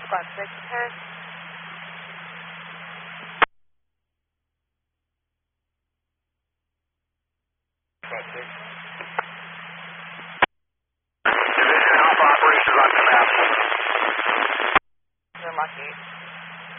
Squad 6, Paris. Division Alpha operations on command. Zero Mach 8.